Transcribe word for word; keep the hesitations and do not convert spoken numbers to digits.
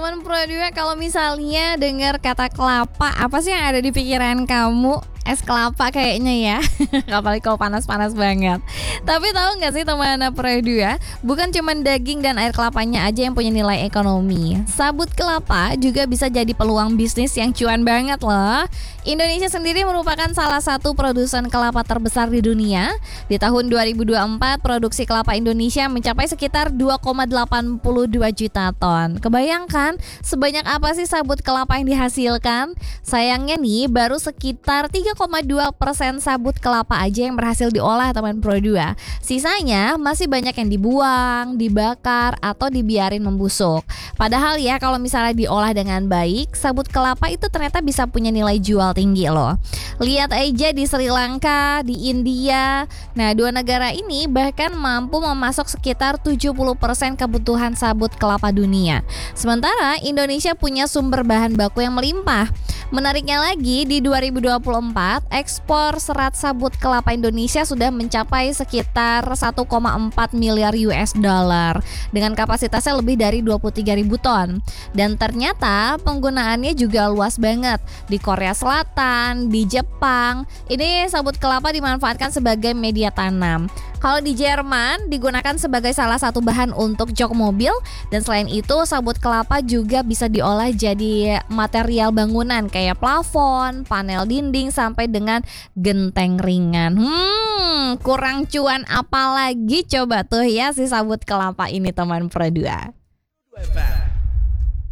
teman Pro dua, kalau misalnya dengar kata kelapa, apa sih yang ada di pikiran kamu? Es kelapa kayaknya ya. Apalagi kalau panas-panas banget. Tapi tahu nggak sih teman Pro dua, bukan cuma daging dan air kelapanya aja yang punya nilai ekonomi. Sabut kelapa juga bisa jadi peluang bisnis yang cuan banget loh. Indonesia sendiri merupakan salah satu produsen kelapa terbesar di dunia. Di tahun dua ribu dua puluh empat, produksi kelapa Indonesia mencapai sekitar dua koma delapan dua juta ton. Kebayangkan sebanyak apa sih sabut kelapa yang dihasilkan? Sayangnya nih, baru sekitar tiga koma dua persen sabut kelapa aja yang berhasil diolah teman Pro dua. Sisanya masih banyak yang dibuang, dibakar, atau dibiarin membusuk. Padahal ya, kalau misalnya diolah dengan baik, sabut kelapa itu ternyata bisa punya nilai jual tinggi loh. Lihat aja di Sri Lanka, di India. Nah, dua negara ini bahkan mampu memasok sekitar tujuh puluh persen kebutuhan sabut kelapa dunia. Sementara Indonesia punya sumber bahan baku yang melimpah. Menariknya lagi, di dua ribu dua puluh empat, ekspor serat sabut kelapa Indonesia sudah mencapai sekitar satu koma empat miliar U S dollar dengan kapasitasnya lebih dari dua puluh tiga ribu ton. Dan ternyata penggunaannya juga luas banget. Di Korea Selatan, di Jepang, ini sabut kelapa dimanfaatkan sebagai media tanam. Kalau di Jerman digunakan sebagai salah satu bahan untuk jok mobil, dan selain itu sabut kelapa juga bisa diolah jadi material bangunan kayak plafon, panel dinding sampai dengan genteng ringan. Hmm, kurang cuan apa lagi coba tuh ya si sabut kelapa ini teman Pro dua.